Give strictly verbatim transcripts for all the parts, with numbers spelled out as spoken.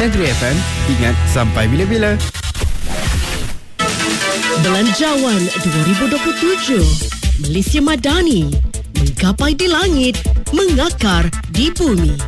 Negeri F M, ingat sampai bila-bila. Belanjawan dua ribu dua puluh tujuh, Malaysia Madani, menggapai di langit, mengakar di bumi.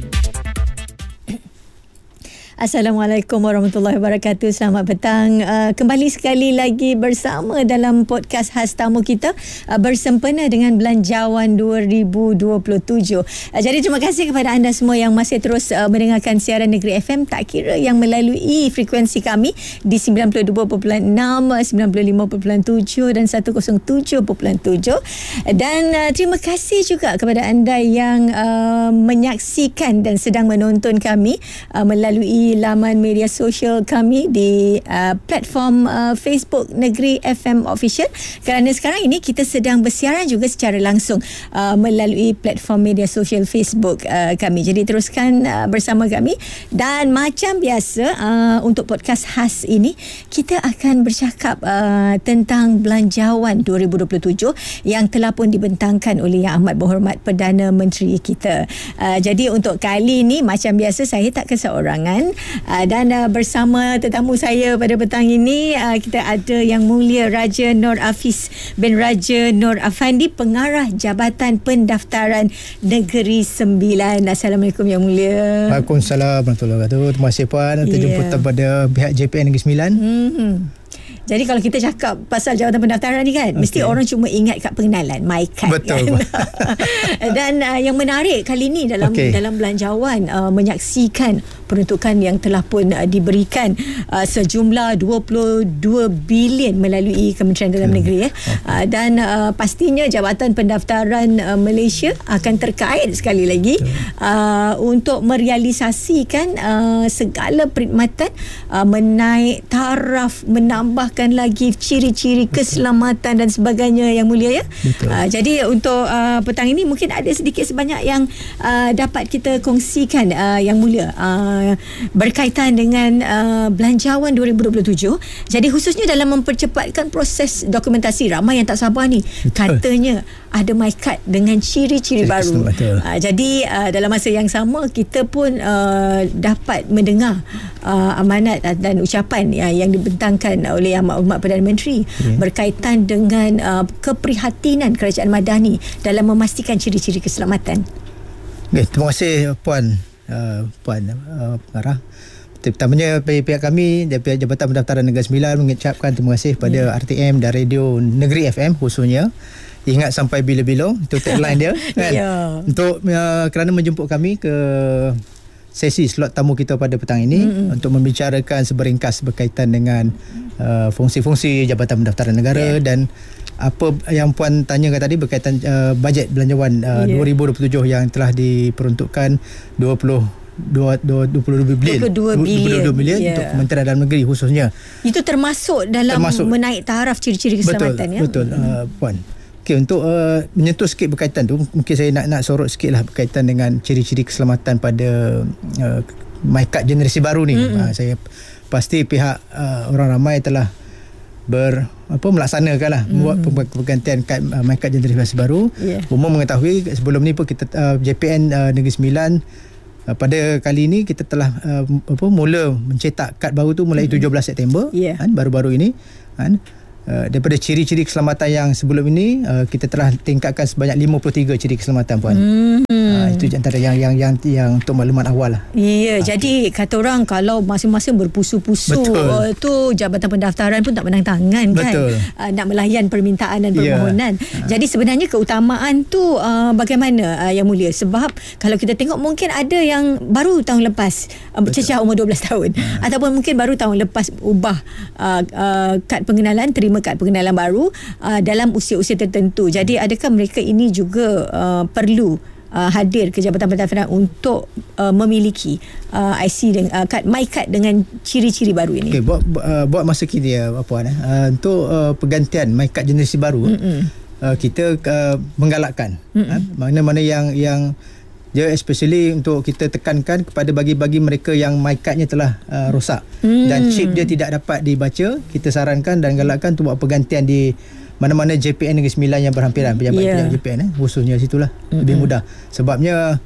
Assalamualaikum warahmatullahi wabarakatuh. Selamat petang. Uh, kembali sekali lagi bersama dalam podcast khas tamu kita uh, bersempena dengan Belanjawan dua ribu dua puluh tujuh. Uh, jadi terima kasih kepada anda semua yang masih terus uh, mendengarkan siaran Negeri F M, tak kira yang melalui frekuensi kami di sembilan puluh dua perpuluhan enam, sembilan puluh lima perpuluhan tujuh dan seratus tujuh perpuluhan tujuh. Dan uh, terima kasih juga kepada anda yang uh, menyaksikan dan sedang menonton kami uh, melalui laman media sosial kami di uh, platform uh, Facebook Negeri F M Official, kerana sekarang ini kita sedang bersiaran juga secara langsung uh, melalui platform media sosial Facebook uh, kami. Jadi teruskan uh, bersama kami, dan macam biasa uh, untuk podcast khas ini kita akan bercakap uh, tentang Belanjawan dua ribu dua puluh tujuh yang telah pun dibentangkan oleh Yang Amat Berhormat Perdana Menteri kita. Uh, jadi untuk kali ini macam biasa saya tak keseorangan. Uh, dan uh, bersama tetamu saya pada petang ini uh, kita ada Yang Mulia Raja Nor Afiz bin Raja Nor Afandi, Pengarah Jabatan Pendaftaran Negeri Sembilan. Assalamualaikum Yang Mulia. Waalaikumsalam warahmatullahi wabarakatuh. Terima kasih Puan atas yeah. jemputan pada pihak J P N Negeri Sembilan. Mm-hmm. Jadi kalau kita cakap pasal jabatan pendaftaran ni kan, okay, mesti orang cuma ingat kat pengenalan, my card. Betul. Kan? Dan uh, yang menarik kali ni dalam okay. dalam Belanjawan uh, menyaksikan peruntukan yang telah pun uh, diberikan uh, sejumlah dua puluh dua bilion melalui Kementerian Dalam hmm. Negeri. Eh. Okay. Uh, dan uh, pastinya Jabatan Pendaftaran uh, Malaysia akan terkait sekali lagi uh, untuk merealisasikan uh, segala perkhidmatan, uh, menaik taraf, menambah lagi ciri-ciri keselamatan dan sebagainya Yang Mulia ya. Uh, jadi untuk uh, petang ini mungkin ada sedikit sebanyak yang uh, dapat kita kongsikan uh, Yang Mulia uh, berkaitan dengan uh, Belanjawan dua ribu dua puluh tujuh. Jadi khususnya dalam mempercepatkan proses dokumentasi, ramai yang tak sabar ni. Katanya ada my card dengan ciri-ciri baru. Uh, jadi uh, dalam masa yang sama kita pun uh, dapat mendengar uh, amanat dan ucapan uh, yang dibentangkan oleh Yang Amat Berhormat Perdana Menteri yeah. berkaitan dengan uh, keprihatinan Kerajaan Madani dalam memastikan ciri-ciri keselamatan. Okay, terima kasih Puan uh, Puan uh, Pengarah. Pertamanya pihak kami dari pihak Jabatan Pendaftaran Negeri Sembilan mengucapkan terima kasih kepada yeah. R T M dan Radio Negeri F M khususnya. Ingat sampai bila-bila, itu tagline dia kan. Yeah. Untuk uh, kerana menjemput kami ke sesi slot tamu kita pada petang ini mm-hmm. untuk membicarakan seberingkas berkaitan dengan uh, fungsi-fungsi Jabatan Pendaftaran Negara yeah. dan apa yang Puan tanyakan tadi berkaitan uh, bajet Belanjawan uh, yeah. dua ribu dua puluh tujuh yang telah diperuntukkan dua puluh dua bilion dua puluh dua bilion yeah. untuk Kementerian Dalam Negeri khususnya. Itu termasuk dalam termasuk, menaik taraf ciri-ciri keselamatan. Betul, ya. Betul uh, Puan. Okay, untuk uh, menyentuh sikit berkaitan tu, mungkin saya nak nak sorot sikit lah berkaitan dengan ciri-ciri keselamatan pada uh, my card generasi baru ni. Mm-hmm. Uh, saya pasti pihak uh, orang ramai telah ber apa melaksanakan lah mm-hmm. membuat pergantian kad uh, my card generasi baru. Yeah. Umum mengetahui sebelum ni pun kita uh, J P N uh, Negeri Sembilan uh, pada kali ini kita telah uh, apa mula mencetak kad baru tu mulai mm-hmm. tujuh belas September yeah. kan, baru-baru ini kan. Uh, daripada ciri-ciri keselamatan yang sebelum ini uh, kita telah tingkatkan sebanyak lima puluh tiga ciri keselamatan Puan. Hmm. Uh, itu antara yang yang yang yang untuk maklumat awal lah. Ya, okay. Jadi kata orang kalau masing-masing berpusu-pusu uh, tu Jabatan Pendaftaran pun tak menang tangan kan. Uh, nak melayan permintaan dan permohonan. Yeah. Uh. Jadi sebenarnya keutamaan tu uh, bagaimana uh, Yang Mulia? Sebab kalau kita tengok mungkin ada yang baru tahun lepas uh, bercecah umur dua belas tahun uh. ataupun mungkin baru tahun lepas ubah uh, uh, kad pengenalan, terima kad pengenalan baru uh, dalam usia-usia tertentu. Jadi adakah mereka ini juga uh, perlu uh, hadir ke Jabatan Pendaftaran untuk uh, memiliki uh, I C dan uh, kad my card dengan ciri-ciri baru ini? Okay, buat uh, buat masa kini ya Puan eh. uh, untuk uh, pergantian my card generasi baru uh, kita uh, menggalakkan uh, mana-mana yang yang dia especially untuk kita tekankan kepada bagi-bagi mereka yang my cardnya telah uh, rosak hmm. dan chip dia tidak dapat dibaca, kita sarankan dan galakkan untuk buat pergantian di mana-mana J P N Negeri Sembilan yang berhampiran, pejabat yeah. J P N eh, khususnya situlah hmm. lebih mudah. Sebabnya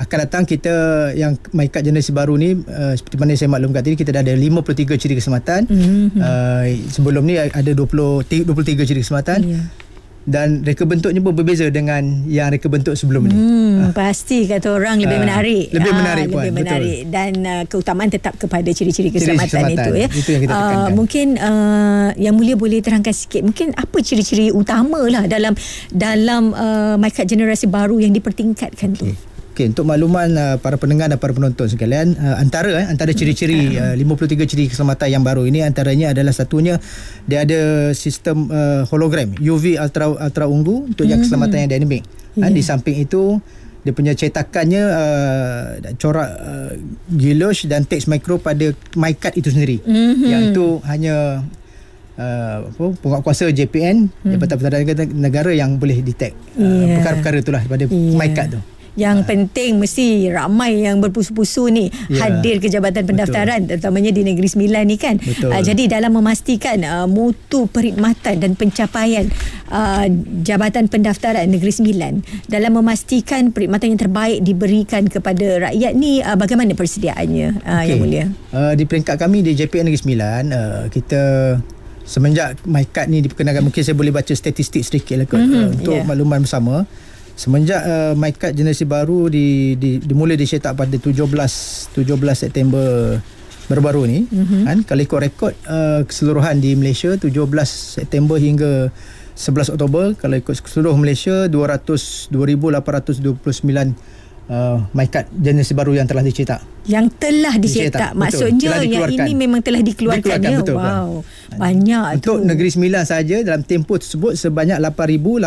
akan datang kita yang MyKad generasi baru ni uh, seperti mana saya maklumkan tadi, kita dah ada lima puluh tiga ciri keselamatan. Mm-hmm. uh, sebelum ni ada dua puluh tiga ciri keselamatan. Yeah. Dan reka bentuknya pun berbeza dengan yang reka bentuk sebelum ni. Hmm, ha. Pasti kata orang lebih menarik. Lebih menarik, ha, puan. Lebih menarik. Betul. Dan uh, keutamaan tetap kepada ciri-ciri keselamatan, ciri keselamatan itu ya. Itu yang kita tekankan. Uh, mungkin uh, Yang Mulia boleh terangkan sikit. Mungkin apa ciri-ciri utama lah dalam dalam uh, MyKad generasi baru yang dipertingkatkan tu. Okay. Okey, untuk makluman uh, para pendengar dan para penonton sekalian, uh, antara eh, antara ciri-ciri uh, lima puluh tiga ciri keselamatan yang baru ini, antaranya adalah satunya dia ada sistem uh, hologram U V ultra ultra ungu untuk yang keselamatan yang dynamic. Yeah. Ha, di samping itu dia punya cetakannya uh, corak uh, guilloche dan teks mikro pada MyKad itu sendiri. Mm-hmm. Yang itu hanya Uh, apa, penguatkuasa J P N, hmm. Jabatan Pentadbiran Negara yang boleh detect uh, yeah. perkara-perkara itulah pada yeah. MyKad tu. Yang ha. penting mesti ramai yang berpusu-pusu ni ya. hadir ke Jabatan Pendaftaran, betul. terutamanya di Negeri Sembilan ni kan. Uh, jadi dalam memastikan uh, mutu perkhidmatan dan pencapaian uh, Jabatan Pendaftaran Negeri Sembilan, dalam memastikan perkhidmatan yang terbaik diberikan kepada rakyat ni, uh, bagaimana persediaannya uh, okay. Yang Mulia? Uh, di peringkat kami di J P N Negeri Sembilan, uh, kita semenjak MyKad ni diperkenalkan, mungkin saya boleh baca statistik sedikit lah mm-hmm, uh, untuk yeah. makluman bersama. Semenjak uh, MyKad generasi baru di, di, dimulai dicetak pada tujuh belas September baru-baru ni, mm-hmm. kan, kalau ikut rekod uh, keseluruhan di Malaysia tujuh belas September hingga sebelas Oktober, kalau ikut seluruh Malaysia dua ribu lapan ratus dua puluh sembilan uh, MyKad generasi baru yang telah dicetak. Yang telah dicetak, dicetak maksudnya yang ini memang telah dikeluarkan, dikeluarkan ya. Betul, wow, kan. Banyak untuk tu. Negeri Sembilan saja dalam tempoh tersebut sebanyak lapan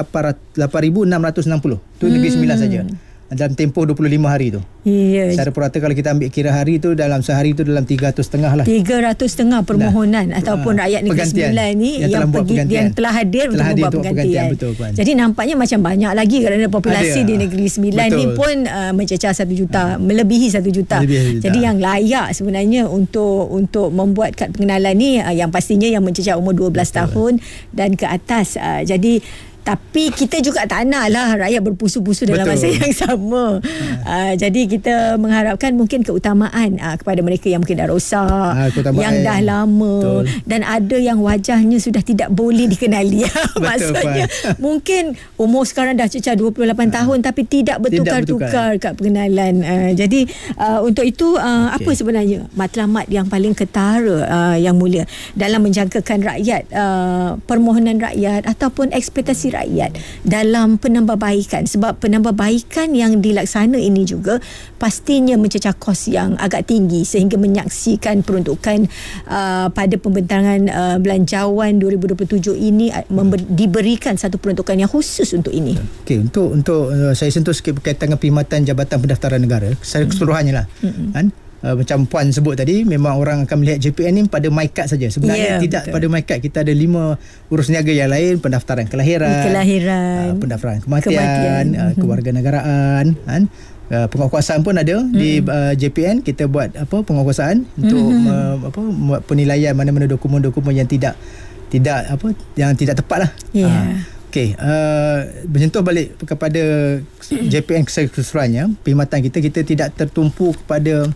ribu enam ratus enam puluh. Itu hmm. Negeri Sembilan saja dalam tempoh dua puluh lima hari tu. Ya. Secara purata kalau kita ambil kira hari tu, dalam sehari tu dalam tiga ratus setengah lah. tiga ratus setengah permohonan nah, ataupun uh, rakyat Negeri Sembilan ni yang, yang, pergi, yang telah hadir telah untuk membuat pergantian. Betul, jadi nampaknya macam banyak lagi kerana populasi ada. Di Negeri Sembilan betul. Ni pun uh, mencecah satu juta, uh, melebihi satu juta. Melebihi juta. Jadi yang layak sebenarnya untuk untuk membuat kad pengenalan ni uh, yang pastinya yang mencecah umur dua belas betul. Tahun dan ke atas. Uh, jadi tapi kita juga tak naklah rakyat berpusu-pusu dalam masa yang sama. Ha. Uh, jadi kita mengharapkan mungkin keutamaan uh, kepada mereka yang mungkin dah rosak, ha, yang dah lama. Betul. Dan ada yang wajahnya sudah tidak boleh dikenali. Maksudnya Pak. Mungkin umur sekarang dah cecah dua puluh lapan ha. tahun tapi tidak bertukar-tukar kad pengenalan. Uh, jadi uh, untuk itu uh, okay. apa sebenarnya matlamat yang paling ketara uh, Yang Mulia dalam menjangkakan rakyat, uh, permohonan rakyat ataupun ekspektasi rakyat dalam penambahbaikan, sebab penambahbaikan yang dilaksana ini juga pastinya mencecah kos yang agak tinggi sehingga menyaksikan peruntukan uh, pada pembentangan uh, belanjawan dua ribu dua puluh tujuh ini uh, member, diberikan satu peruntukan yang khusus untuk ini. Okey, untuk untuk uh, saya sentuh sikit berkaitan dengan perkhidmatan Jabatan Pendaftaran Negara secara keseluruhannya lah. Mm-hmm. Kan? Uh, macam Puan sebut tadi, memang orang akan melihat J P N ni pada MyKad saja. Sebenarnya yeah, tidak betul. Pada MyKad. Kita ada lima urus niaga yang lain, pendaftaran kelahiran, kelahiran, uh, pendaftaran kematian, kematian. Uh, kewarganegaraan, kan? Uh, penguatkuasaan pun ada mm-hmm. di uh, J P N. Kita buat apa penguatkuasaan untuk mm-hmm. uh, apa buat penilaian mana-mana dokumen-dokumen yang tidak tidak apa yang tidak tepat lah. Yeah. Uh, Okey, uh, menyentuh balik kepada J P N keseluruhannya, perkhidmatan kita kita tidak tertumpu kepada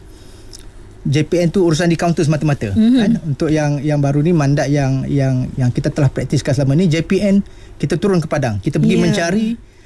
J P N tu urusan di kaunter semata-mata. Mm-hmm. Kan? Untuk yang yang baru ni, mandat yang yang yang kita telah praktiskan selama ni, J P N kita turun ke padang. Kita pergi yeah. mencari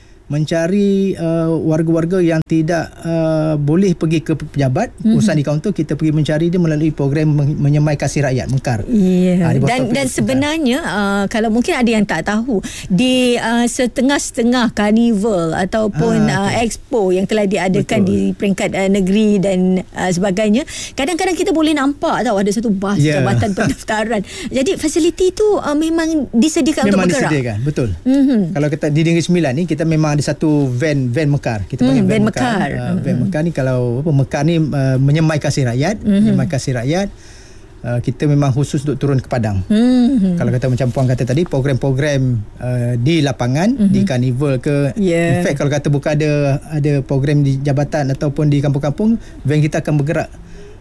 mencari uh, warga-warga yang tidak uh, boleh pergi ke pejabat mm-hmm. urusan di kaunter. Kita pergi mencari dia melalui program menyemai kasih rakyat Mekar. Yeah. Ha, dan dan sebenarnya uh, kalau mungkin ada yang tak tahu, di uh, setengah-setengah karnival ataupun ah, okay. uh, expo yang telah diadakan betul. Di peringkat uh, negeri dan uh, sebagainya, kadang-kadang kita boleh nampak tahu ada satu bas yeah. Jabatan Pendaftaran. Jadi fasiliti itu uh, memang disediakan memang untuk bergerak. Memang disediakan, betul. Mm-hmm. Kalau kita di Negeri Sembilan ni, kita memang ada satu van van Mekar. Kita panggil hmm, van, van Mekar. Mekar. Uh, mm-hmm. Van Mekar ni kalau apa, Mekar ni uh, menyemai kasih rakyat, mm-hmm. menyemai kasih rakyat. Uh, kita memang khusus untuk turun ke padang. Mm-hmm. Kalau kata macam Puan kata tadi, program-program uh, di lapangan, mm-hmm. di karnival ke. Yeah. In fact, kalau kata bukan ada ada program di jabatan ataupun di kampung-kampung, van kita akan bergerak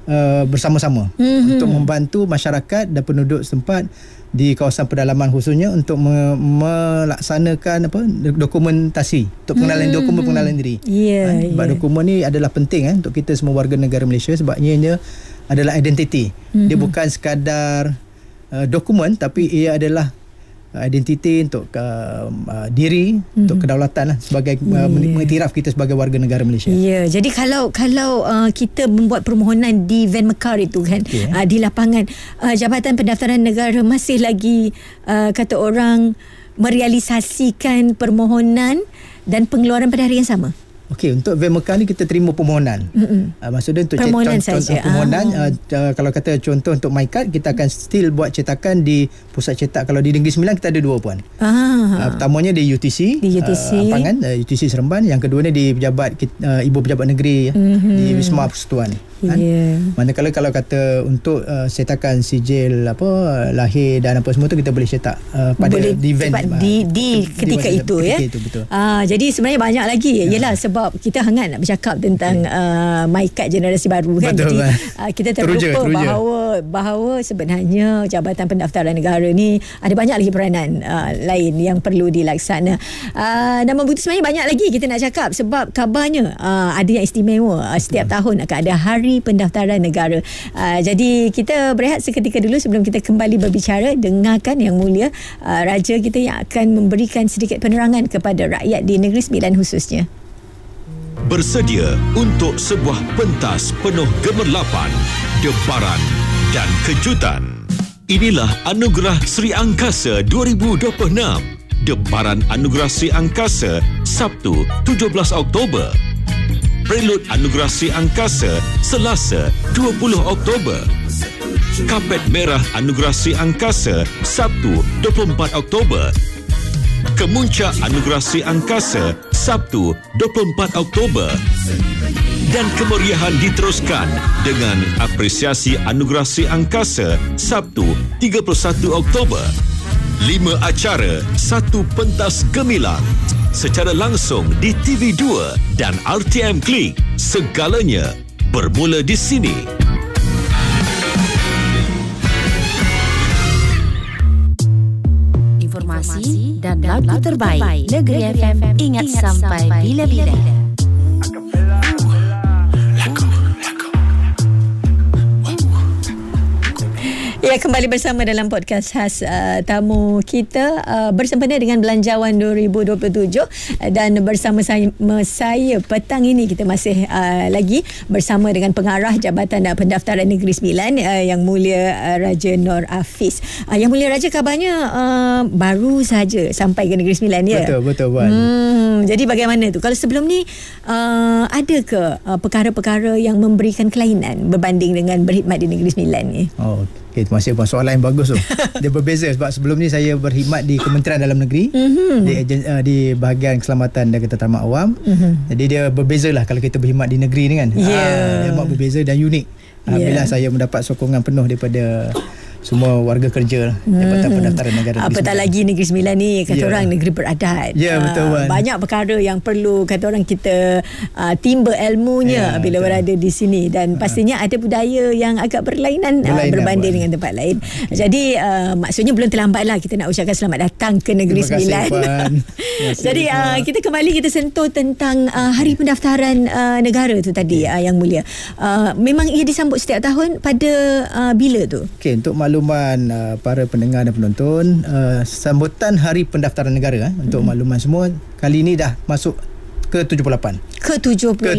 uh, bersama-sama Mm-hmm. untuk membantu masyarakat dan penduduk setempat di kawasan pedalaman khususnya untuk me- melaksanakan apa dokumentasi untuk pengenalan mm-hmm. dokumen pengenalan diri. Ya, Ha, sebab ya. dokumen ni adalah penting eh, untuk kita semua warga negara Malaysia sebab ianya adalah identiti. Mm-hmm. Dia bukan sekadar uh, dokumen tapi ia adalah uh, identiti untuk uh, uh, diri, mm-hmm. untuk kedaulatan lah, sebagai uh, Ya. mengiktiraf kita sebagai warga negara Malaysia. Ya, jadi kalau kalau uh, kita membuat permohonan di Van Mekar itu kan, Okey. uh, di lapangan, uh, Jabatan Pendaftaran Negara masih lagi uh, kata orang merealisasikan permohonan dan pengeluaran pada hari yang sama. Okey, untuk Van Mekar ni kita terima permohonan. Mm-mm. Uh, maksudnya untuk Permohonan cet- saja. uh, permohonan Ah. uh, uh, kalau kata contoh untuk MyCard kita akan still buat cetakan di pusat cetak. Kalau di Negeri Sembilan kita ada dua puan. Uh, Ah. pertamanya di U T C, Di U T C. uh, Ampangan, uh, U T C Seremban. Yang kedua ni di pejabat uh, Ibu Pejabat Negeri Mhm. di Wisma Persekutuan. Kan? Ya. Manakala kalau kata untuk uh, cetakan sijil apa lahir dan apa semua tu kita boleh cetak uh, pada Boleh di event cepat uh, di, di ketika masa- itu ya. ketika itu betul. Ah, jadi sebenarnya banyak lagi. Ya. Yalah sebab kita hangat nak bercakap tentang uh, MyCard generasi baru kan. Betul, Jadi kan? uh, kita terlupa Teruja, teruja. bahawa bahawa sebenarnya Jabatan Pendaftaran Negara ni ada banyak lagi peranan uh, lain yang perlu dilaksana. Uh, dan membutuhkan sebenarnya banyak lagi kita nak cakap sebab kabarnya uh, ada yang istimewa uh, setiap tahun akan ada Hari Pendaftaran Negara. Uh, jadi kita berehat seketika dulu sebelum kita kembali berbicara. Dengarkan Yang Mulia uh, Raja kita yang akan memberikan sedikit penerangan kepada rakyat di Negeri Sembilan khususnya. Bersedia untuk sebuah pentas penuh gemerlapan, debaran dan kejutan. Inilah Anugerah Sri Angkasa dua ribu dua puluh enam. Debaran Anugerah Sri Angkasa Sabtu tujuh belas Oktober. Prelude Anugerah Sri Angkasa Selasa dua puluh Oktober. Kapet Merah Anugerah Sri Angkasa Sabtu dua puluh empat Oktober. Kemuncak Anugerah Sri Angkasa Sabtu dua puluh empat Oktober. Dan kemeriahan diteruskan dengan apresiasi Anugerah Sri Angkasa Sabtu tiga puluh satu Oktober. Lima acara, satu pentas gemilang. Secara langsung di T V dua dan R T M Klik. Segalanya bermula di sini. Informasi dan lagu terbaik Negeri F M. Ingat sampai bila-bila. Ya, kembali bersama dalam podcast khas uh, tamu kita uh, bersempena dengan Belanjawan dua ribu dua puluh tujuh uh, dan bersama saya, saya petang ini kita masih uh, lagi bersama dengan pengarah Jabatan Pendaftaran Negeri Sembilan uh, Yang Mulia uh, Raja Nor Afiz. Uh, Yang Mulia Raja kabarnya uh, baru saja sampai ke Negeri Sembilan ya. Betul, betul puan. Hmm, jadi bagaimana tu? Kalau sebelum ni uh, ada ke uh, perkara-perkara yang memberikan kelainan berbanding dengan berkhidmat di Negeri Sembilan ni? Oh, okay, terima kasih puan. Soalan yang bagus tu. Dia berbeza sebab sebelum ni saya berkhidmat di Kementerian Dalam Negeri, mm-hmm. di, uh, di bahagian keselamatan dan ketataman awam. Mm-hmm. Jadi dia berbeza lah kalau kita berkhidmat di negeri ni kan. Yeah. Ah, dia amat berbeza dan unik. Alhamdulillah yeah. saya mendapat sokongan penuh daripada semua warga kerja Jabatan hmm. Pendaftaran Negara. Apatah lagi Negeri Sembilan ni kata yeah. orang negeri beradat. Ya yeah, betul uh, kan. Banyak perkara yang perlu kata orang kita uh, timba ilmunya yeah, bila betul. berada di sini dan uh. pastinya ada budaya yang agak berlainan, berlainan uh, berbanding buat. dengan tempat lain. Okay. Jadi uh, maksudnya belum terlambatlah kita nak ucapkan selamat datang ke Negeri Terima Sembilan. Kasih, Jadi uh, kita kembali kita sentuh tentang uh, Hari Pendaftaran uh, Negara tu tadi yeah. uh, Yang Mulia. Uh, memang ia disambut setiap tahun pada uh, bila tu? Okey, untuk makluman uh, para pendengar dan penonton, uh, sambutan Hari Pendaftaran Negara uh, untuk hmm. makluman semua kali ini dah masuk ke tujuh puluh lapan. Ke tujuh puluh lapan.